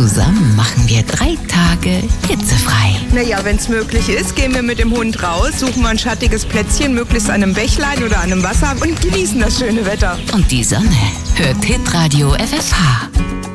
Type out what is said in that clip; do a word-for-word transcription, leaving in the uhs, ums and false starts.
Zusammen machen wir drei Tage hitzefrei. Naja, wenn es möglich ist, gehen wir mit dem Hund raus, suchen mal ein schattiges Plätzchen, möglichst an einem Bächlein oder an einem Wasser und genießen das schöne Wetter. Und die Sonne hört Hitradio F F H.